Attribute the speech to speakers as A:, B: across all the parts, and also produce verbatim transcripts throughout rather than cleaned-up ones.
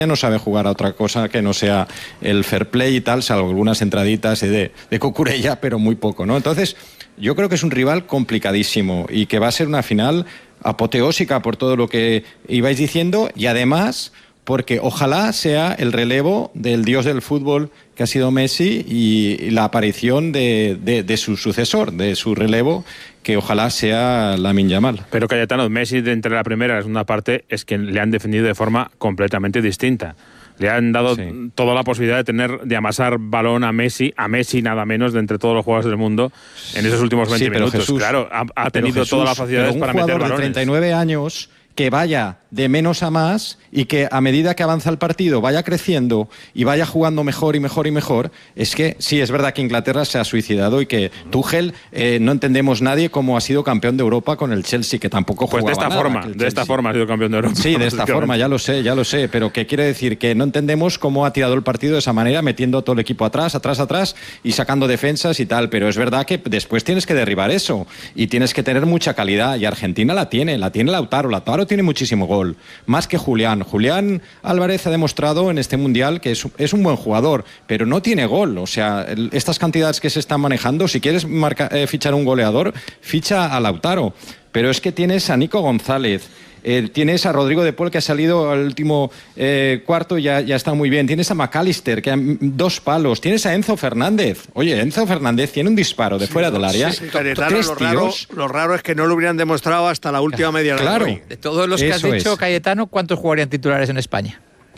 A: no sabe jugar a otra cosa que no sea el fair play y tal, salvo algunas entraditas de, de Cucurella, pero muy poco, ¿no? Entonces, yo creo que es un rival complicadísimo y que va a ser una final apoteósica por todo lo que ibais diciendo y además porque ojalá sea el relevo del dios del fútbol que ha sido Messi y la aparición de, de, de su sucesor, de su relevo, que ojalá sea Lamine Yamal.
B: Pero Cayetano, Messi de entre la primera y la segunda parte es que le han defendido de forma completamente distinta. Le han dado sí. toda la posibilidad de tener, de amasar balón a Messi, a Messi nada menos de entre todos los jugadores del mundo en esos últimos veinte sí, minutos. Jesús, claro, ha, ha tenido Jesús, todas las facilidades para meter balones. Un jugador de treinta y nueve años que vaya de menos a más y que a medida que avanza el partido vaya creciendo y vaya jugando mejor y mejor y mejor, es que sí, es verdad que Inglaterra se ha suicidado y que Tuchel eh, no entendemos nadie cómo ha sido campeón de Europa con el Chelsea, que tampoco jugaba pues de esta
A: nada,
B: forma, de esta forma ha sido campeón de Europa.
A: Sí, de esta forma, ya lo sé, ya lo sé, pero que quiere decir que no entendemos cómo ha tirado el partido de esa manera, metiendo a todo el equipo atrás, atrás, atrás y sacando defensas y tal, pero es verdad que después tienes que derribar eso y tienes que tener mucha calidad y Argentina la tiene, la tiene Lautaro, Lautaro tiene muchísimo gol. Más que Julián. Julián Álvarez ha demostrado en este Mundial que es, es un buen jugador, pero no tiene gol. O sea, el, estas cantidades que se están manejando, si quieres marca, eh, fichar un goleador, ficha a Lautaro. Pero es que tienes a Nico González, eh, tienes a Rodrigo de Paul, que ha salido al último eh, cuarto y ya, ya está muy bien. Tienes a McAllister, que ha dos palos. Tienes a Enzo Fernández. Oye, Enzo Fernández tiene un disparo de sí, fuera del área.
C: Sí, Cayetano, lo, raro, lo raro es que no lo hubieran demostrado hasta la última media hora.
A: Claro.
D: De todos los que Eso has dicho, es. Cayetano, ¿cuántos jugarían titulares en España?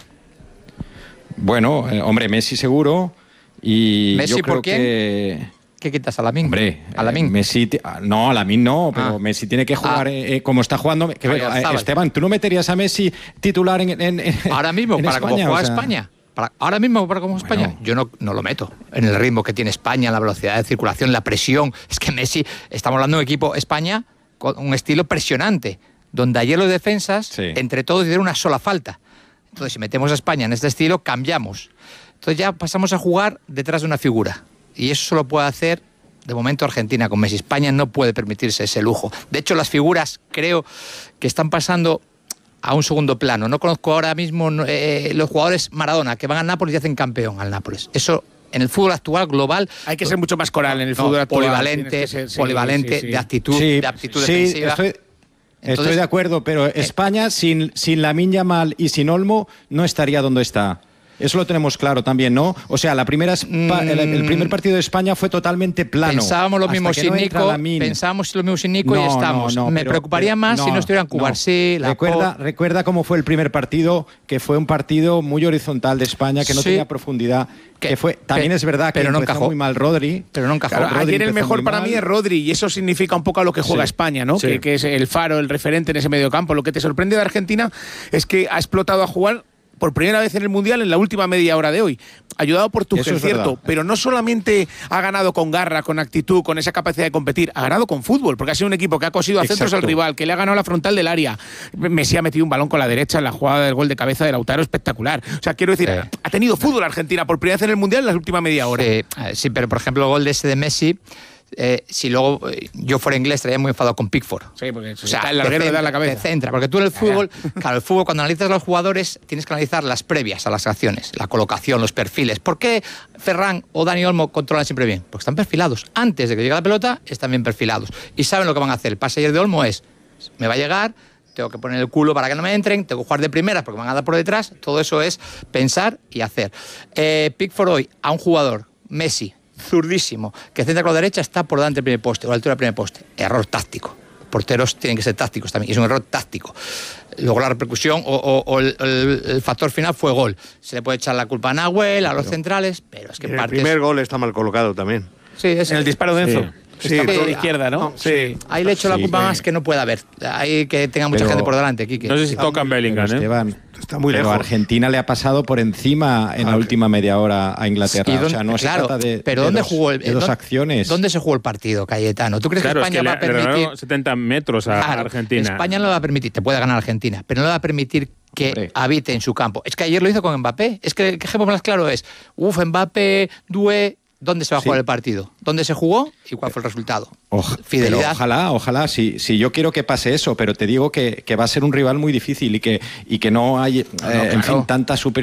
A: Bueno, eh, hombre, Messi seguro. Y
D: ¿Messi
A: yo creo
D: por quién?
A: que...
D: ¿Qué quitas? ¿A Lamine?
A: Hombre,
D: ¿A Lamine?
A: Eh, Messi, no, a Lamine no, pero ah. Messi tiene que jugar ah. eh, como está jugando. Que, eh, Esteban, ¿tú no meterías a Messi titular en, en, en
D: ahora mismo, en para España, cómo juega o sea... España? Para, ahora mismo, para cómo España, bueno. yo no, no lo meto. En el ritmo que tiene España, la velocidad de circulación, la presión. Es que Messi, estamos hablando de un equipo España con un estilo presionante, donde ayer los defensas, sí. entre todos, hicieron una sola falta. Entonces, si metemos a España en este estilo, cambiamos. Entonces ya pasamos a jugar detrás de una figura. Y eso solo puede hacer, de momento, Argentina con Messi. España no puede permitirse ese lujo. De hecho, las figuras creo que están pasando a un segundo plano. No conozco ahora mismo eh, los jugadores Maradona, que van al Nápoles y hacen campeón al Nápoles. Eso, en el fútbol actual, global...
E: Hay que ser mucho más coral en el fútbol
D: no,
E: actual.
D: Polivalente, ser, sí, polivalente, sí, sí. de actitud,
A: sí,
D: de aptitud
A: sí,
D: defensiva.
A: Estoy... Entonces, estoy de acuerdo, pero España sin, sin Lamine Yamal y sin Olmo no estaría donde está. Eso lo tenemos claro también, ¿no? O sea, la primera el, el primer partido de España fue totalmente plano.
D: Pensábamos lo mismo sin no Nico, pensábamos lo mismo sin Nico no, y estamos. No, no, Me pero,
A: pero,
D: preocuparía más no, si no estuvieran Cubarsí,
A: no. Recuerda, recuerda cómo fue el primer partido, que fue un partido muy horizontal de España, que no sí. tenía profundidad. Que, que fue, también pe, es verdad que
D: pero no
A: empezó
D: encajó.
A: muy mal Rodri.
D: Pero no encajó.
E: Claro, ayer el mejor para mí es Rodri y eso significa un poco a lo que juega sí. España, ¿no? Sí. Que, que es el faro, el referente en ese mediocampo. Lo que te sorprende de Argentina es que ha explotado a jugar por primera vez en el Mundial en la última media hora de hoy. Ayudado por Tuchel, es cierto, verdad. Pero no solamente ha ganado con garra, con actitud, con esa capacidad de competir, ha ganado con fútbol, porque ha sido un equipo que ha cosido a centros al rival, que le ha ganado la frontal del área. Messi ha metido un balón con la derecha en la jugada del gol de cabeza de Lautaro, espectacular. O sea, quiero decir, sí. ha tenido fútbol Argentina por primera vez en el Mundial en la última media hora.
D: Sí, sí, pero por ejemplo el gol de ese de Messi... Eh, si luego eh, yo fuera inglés estaría muy enfadado con Pickford.
E: Sí, porque
D: o sea,
E: está el larguero de dar la cabeza.
D: Te centra, porque tú en el fútbol, claro, el fútbol cuando analizas a los jugadores tienes que analizar las previas a las acciones, la colocación, los perfiles. ¿Por qué Ferran o Dani Olmo controlan siempre bien? Porque están perfilados. Antes de que llegue la pelota están bien perfilados y saben lo que van a hacer. El pase ayer de Olmo es, me va a llegar, tengo que poner el culo para que no me entren, tengo que jugar de primeras porque me van a dar por detrás. Todo eso es pensar y hacer. Eh, Pickford hoy a un jugador, Messi, zurdísimo, que centra con la derecha, está por delante del primer poste o a la altura del primer poste. Error táctico. Porteros tienen que ser tácticos también, y es un error táctico. Luego la repercusión o, o, o el, el, el factor final fue gol. Se le puede echar la culpa a Nahuel, a los centrales, pero es que
C: el
D: partes...
C: primer gol está mal colocado también.
D: Sí, es
E: en el disparo de Enzo.
C: Sí.
E: Sí,
C: sí,
E: por la izquierda, ¿no?
C: no sí.
D: Ahí le echo la culpa sí, más que no puede haber. Hay que tenga mucha pero, gente por delante, Quique.
B: No sé si tocan Bellingham, ¿eh?
A: Esteban,
C: está muy
A: pero
C: lejos.
A: Argentina le ha pasado por encima en ah, la última media hora a Inglaterra.
D: Dónde,
A: o sea, no
D: claro,
A: se trata de,
D: pero
A: de,
D: ¿dónde
A: dos,
D: jugó el,
A: de dos
D: ¿dónde,
A: acciones.
D: ¿Dónde se jugó el partido, Cayetano? ¿Tú crees
B: claro,
D: que España
B: es que
D: va a permitir
B: setenta metros a
D: claro,
B: Argentina?
D: España no lo va a permitir, te puede ganar Argentina, pero no le va a permitir que Hombre. habite en su campo. Es que ayer lo hizo con Mbappé. Es que el ejemplo más claro es, uff, Mbappé, Doué... ¿dónde se va a jugar sí. el partido? ¿Dónde se jugó y cuál fue el resultado?
A: Oja, Fidelidad. Ojalá, ojalá, si, si yo quiero que pase eso, pero te digo que, que va a ser un rival muy difícil y que, y que no hay, no, no, eh, claro. en fin, tanta superioridad